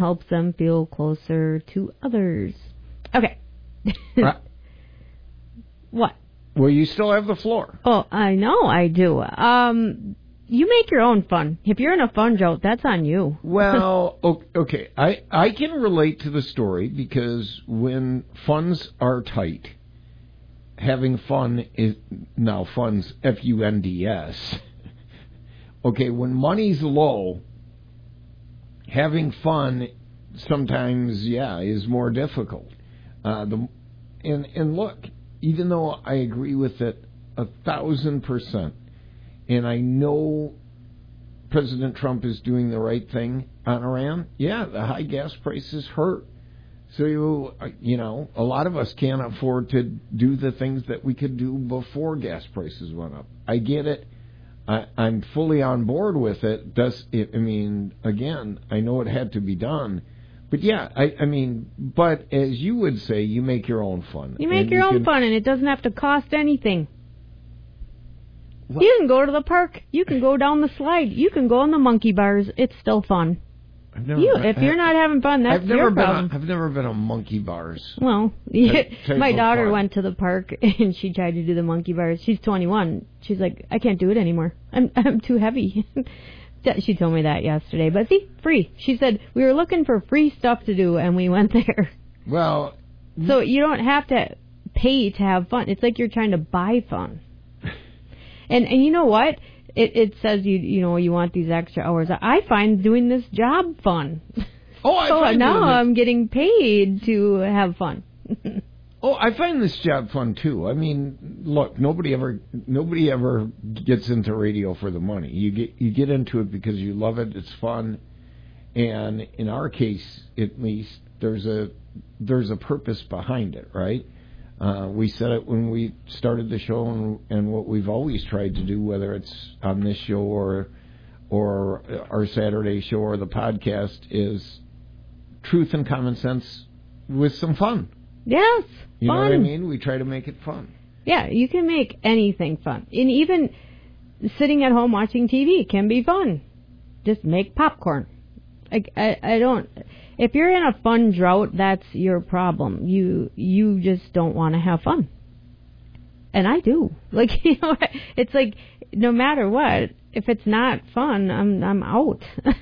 helps them feel closer to others. Okay. What? Well, you still have the floor. Oh, I know I do. You make your own fun. If you're in a fun joke, that's on you. Well, okay. I can relate to the story because when funds are tight, having fun is now funds FUNDS. Okay, when money's low, having fun sometimes, is more difficult. And look, even though I agree with it 1,000%, and I know President Trump is doing the right thing on Iran, the high gas prices hurt. So, a lot of us can't afford to do the things that we could do before gas prices went up. I get it. I'm fully on board with it. Again, I know it had to be done. But but as you would say, you make your own fun. You make your own fun, and it doesn't have to cost anything. What? You can go to the park. You can go down the slide. You can go on the monkey bars. It's still fun. If you're not having fun, that's your problem. I've never been on monkey bars. Well, my daughter went to the park and she tried to do the monkey bars. She's 21. She's like, I can't do it anymore. I'm too heavy. She told me that yesterday. But see, free. She said we were looking for free stuff to do and we went there. Well, so you don't have to pay to have fun. It's like you're trying to buy fun. And you know what? It says you want these extra hours. I find doing this job fun. So now I'm getting paid to have fun. I find this job fun too. I mean, look, nobody ever gets into radio for the money. You get into it because you love it. It's fun, and in our case, at least, there's a purpose behind it, right? We said it when we started the show, and what we've always tried to do, whether it's on this show or our Saturday show or the podcast, is truth and common sense with some fun. Yes, you know what I mean? We try to make it fun. Yeah, you can make anything fun, and even sitting at home watching TV can be fun. Just make popcorn. I don't. If you're in a fun drought, that's your problem. You just don't want to have fun. And I do. It's like no matter what, if it's not fun, I'm out.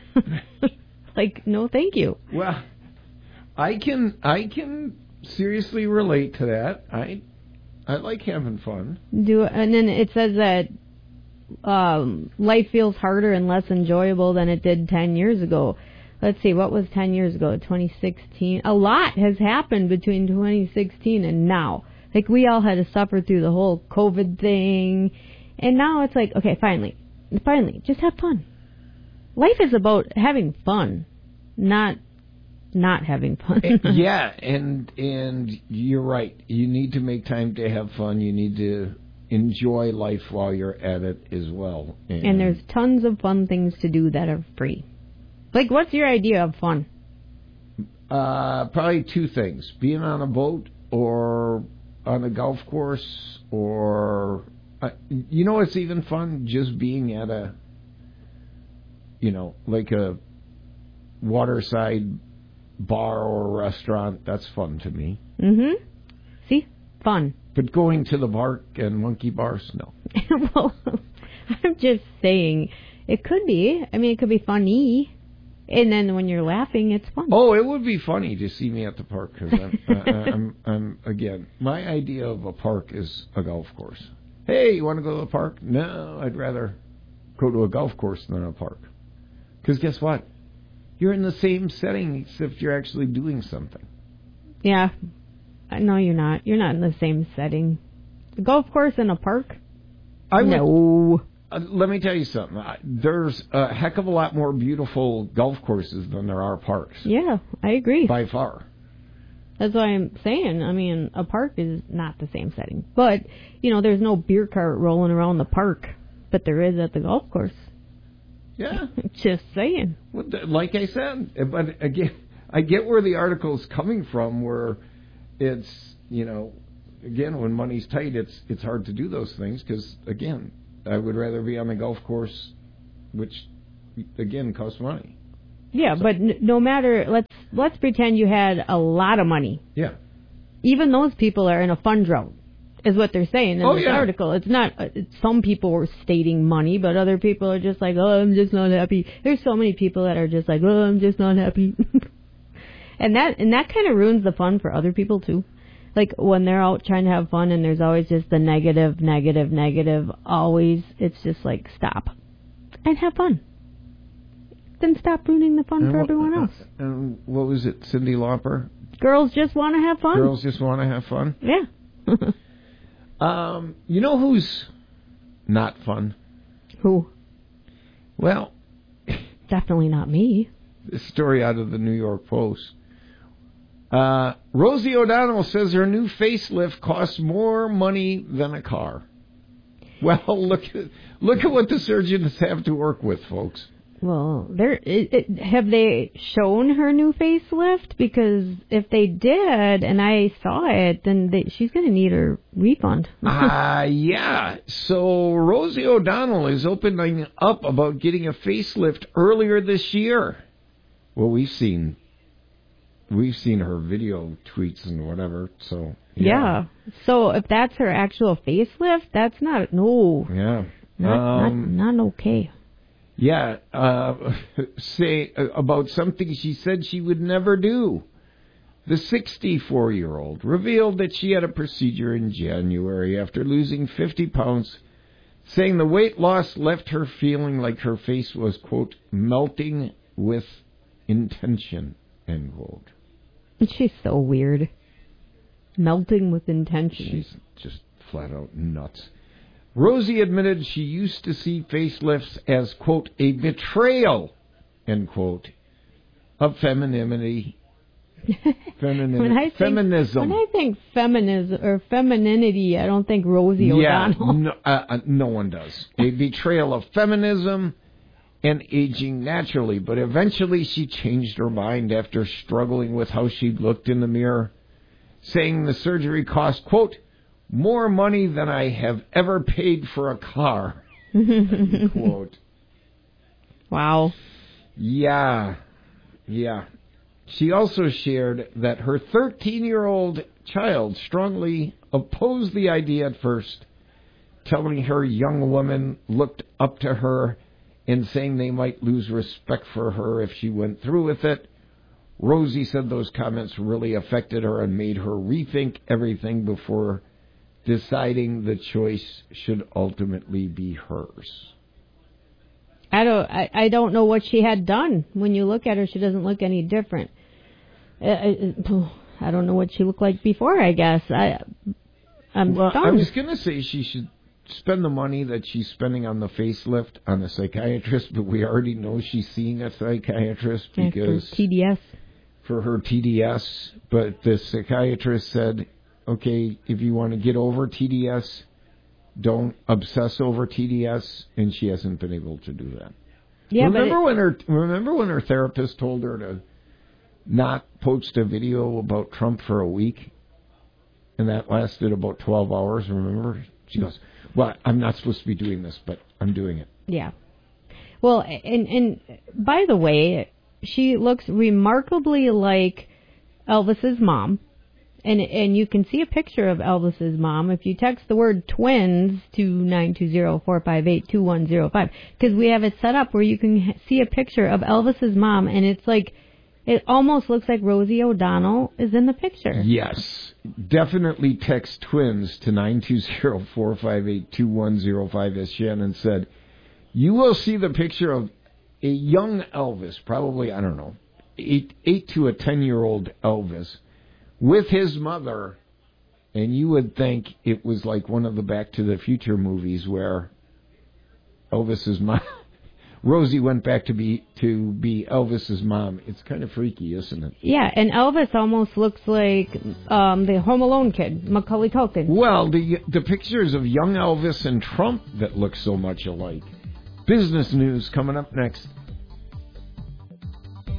No, thank you. Well, I can seriously relate to that. I like having fun. And then it says that life feels harder and less enjoyable than it did 10 years ago. Let's see, what was 10 years ago? 2016. A lot has happened between 2016 and now. We all had to suffer through the whole COVID thing. And now it's like, okay, finally, just have fun. Life is about having fun, not having fun. Yeah, and you're right. You need to make time to have fun. You need to enjoy life while you're at it as well. And there's tons of fun things to do that are free. What's your idea of fun? Probably two things. Being on a boat or on a golf course or... it's even fun just being at a waterside bar or restaurant. That's fun to me. Mm-hmm. See? Fun. But going to the park and monkey bars, no. Well, I'm just saying, it could be. It could be funny. And then when you're laughing, it's fun. Oh, it would be funny to see me at the park because I'm again, my idea of a park is a golf course. Hey, you want to go to the park? No, I'd rather go to a golf course than a park. Because guess what? You're in the same setting except you're actually doing something. Yeah. No, you're not. You're not in the same setting. A golf course and a park? No. Let me tell you something. There's a heck of a lot more beautiful golf courses than there are parks. Yeah, I agree. By far. That's why I'm saying, a park is not the same setting. But, there's no beer cart rolling around the park, but there is at the golf course. Yeah. Just saying. Well, like I said, but again, I get where the article's coming from, where it's, again, when money's tight, it's hard to do those things because, again, I would rather be on the golf course, which, again, costs money. Yeah, but no matter, let's pretend you had a lot of money. Yeah. Even those people are in a fund drought, is what they're saying in this article. It's not, some people were stating money, but other people are just like, oh, I'm just not happy. There's so many people that are just like, oh, I'm just not happy. and that kind of ruins the fun for other people too. Like when they're out trying to have fun and there's always just the negative, always, it's just like, stop and have fun. Then stop ruining the fun for everyone else. And what was it, Cyndi Lauper? Girls just want to have fun. Girls just want to have fun? Yeah. You know who's not fun? Who? Well, definitely not me. This story out of the New York Post. Rosie O'Donnell says her new facelift costs more money than a car. Well, look at what the surgeons have to work with, folks. Well, have they shown her new facelift? Because if they did, and I saw it, then she's going to need her refund. Yeah. So Rosie O'Donnell is opening up about getting a facelift earlier this year. Well, we've seen her video tweets and whatever. So yeah. So if that's her actual facelift, that's not not okay. Yeah, say about something she said she would never do. The 64-year-old revealed that she had a procedure in January after losing 50 pounds, saying the weight loss left her feeling like her face was, quote, melting with intention, end quote. She's so weird. Melting with intention. She's just flat out nuts. Rosie admitted she used to see facelifts as, quote, a betrayal, end quote, of femininity. Feminism. When I think feminism or femininity, I don't think Rosie O'Donnell. No one does. A betrayal of feminism and aging naturally. But eventually she changed her mind after struggling with how she looked in the mirror, saying the surgery cost, quote, more money than I have ever paid for a car. Quote. Wow. Yeah. She also shared that her 13-year-old child strongly opposed the idea at first, telling her young women looked up to her and saying they might lose respect for her if she went through with it. Rosie said those comments really affected her and made her rethink everything before deciding the choice should ultimately be hers. I don't know what she had done. When you look at her, she doesn't look any different. I don't know what she looked like before, I guess. I'm stunned. I was going to say she should spend the money that she's spending on the facelift on a psychiatrist, but we already know she's seeing a psychiatrist because... for TDS. For her TDS, but the psychiatrist said, okay, if you want to get over TDS, don't obsess over TDS, and she hasn't been able to do that. Yeah, remember when her therapist told her to not post a video about Trump for a week, and that lasted about 12 hours, remember? She goes, well, I'm not supposed to be doing this, but I'm doing it. Yeah. Well, and by the way, she looks remarkably like Elvis's mom. And you can see a picture of Elvis's mom if you text the word twins to 920-458-2105, because we have it set up where you can see a picture of Elvis's mom, and it's like, it almost looks like Rosie O'Donnell is in the picture. Yes. Definitely text twins to 920-458-2105, as Shannon said. You will see the picture of a young Elvis, probably, I don't know, 8 to a 10-year-old Elvis, with his mother, and you would think it was like one of the Back to the Future movies where Elvis's mom, Rosie went back to be Elvis's mom. It's kind of freaky, isn't it? Yeah, and Elvis almost looks like the Home Alone kid, Macaulay Culkin. Well, the pictures of young Elvis and Trump that look so much alike. Business news coming up next.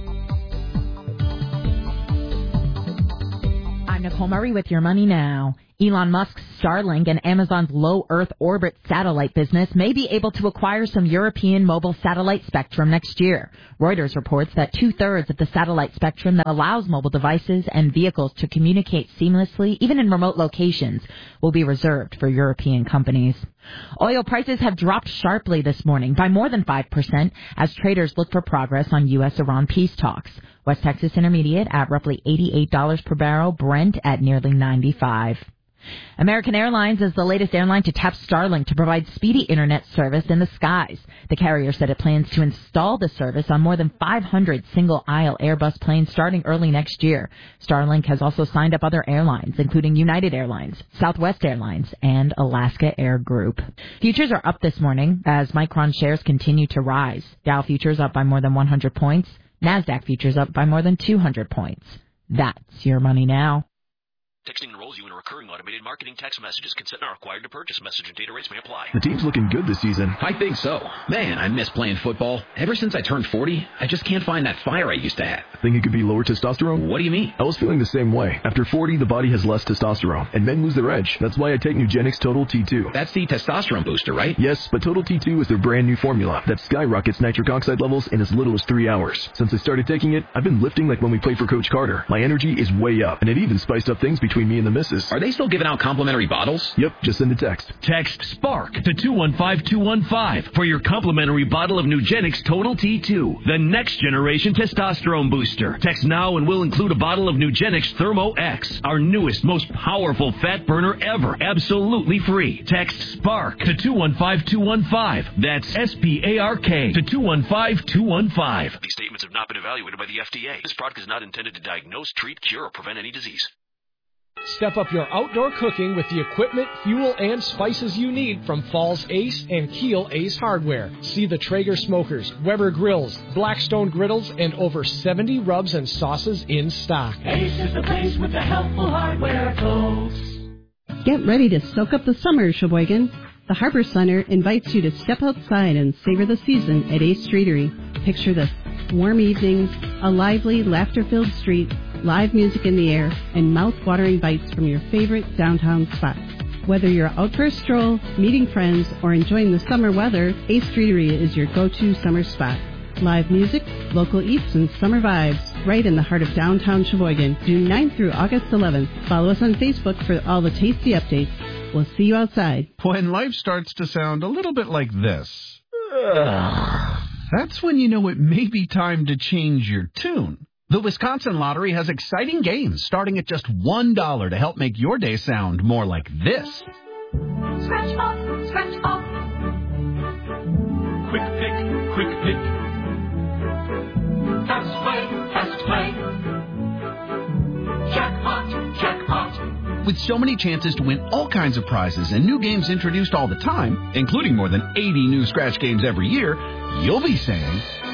I'm Nicole Murray with Your Money Now. Elon Musk's Starlink and Amazon's low Earth orbit satellite business may be able to acquire some European mobile satellite spectrum next year. Reuters reports that 2/3 of the satellite spectrum that allows mobile devices and vehicles to communicate seamlessly, even in remote locations, will be reserved for European companies. Oil prices have dropped sharply this morning by more than 5% as traders look for progress on U.S.-Iran peace talks. West Texas Intermediate at roughly $88 per barrel, Brent at nearly $95. American Airlines is the latest airline to tap Starlink to provide speedy internet service in the skies. The carrier said it plans to install the service on more than 500 single-aisle Airbus planes starting early next year. Starlink has also signed up other airlines, including United Airlines, Southwest Airlines, and Alaska Air Group. Futures are up this morning as Micron shares continue to rise. Dow futures up by more than 100 points. NASDAQ futures up by more than 200 points. That's your money now. Texting enrolls you in a recurring automated marketing text messages. Consent not required to purchase. Message and data rates may apply. The team's looking good this season. I think so. Man, I miss playing football. Ever since I turned 40, I just can't find that fire I used to have. Think it could be lower testosterone? What do you mean? I was feeling the same way. After 40, the body has less testosterone, and men lose their edge. That's why I take Nugenix Total T2. That's the testosterone booster, right? Yes, but Total T2 is their brand new formula that skyrockets nitric oxide levels in as little as 3 hours. Since I started taking it, I've been lifting like when we played for Coach Carter. My energy is way up, and it even spiced up things between me and the missus. Are they still giving out complimentary bottles? Yep, just send a text. Text SPARK to 215-215 for your complimentary bottle of Nugenix Total T2, the next generation testosterone booster. Text now and we'll include a bottle of Nugenix Thermo X, our newest, most powerful fat burner ever, absolutely free. Text SPARK to 215-215. That's SPARK to 215-215. These statements have not been evaluated by the FDA. This product is not intended to diagnose, treat, cure, or prevent any disease. Step up your outdoor cooking with the equipment, fuel, and spices you need from Falls Ace and Kiel Ace Hardware. See the Traeger smokers, Weber grills, Blackstone griddles, and over 70 rubs and sauces in stock. Ace is the place with the helpful hardware, folks. Get ready to soak up the summer, Sheboygan. The Harbor Center invites you to step outside and savor the season at Ace Streetery. Picture this: warm evenings, a lively, laughter-filled street, live music in the air, and mouth-watering bites from your favorite downtown spots. Whether you're out for a stroll, meeting friends, or enjoying the summer weather, Ace Streetery is your go-to summer spot. Live music, local eats, and summer vibes right in the heart of downtown Sheboygan, June 9th through August 11th. Follow us on Facebook for all the tasty updates. We'll see you outside. When life starts to sound a little bit like this, that's when you know it may be time to change your tune. The Wisconsin Lottery has exciting games starting at just $1 to help make your day sound more like this. Scratch off, scratch off. Quick pick, quick pick. Fast play, fast play. Jackpot, jackpot. With so many chances to win all kinds of prizes and new games introduced all the time, including more than 80 new scratch games every year, you'll be saying...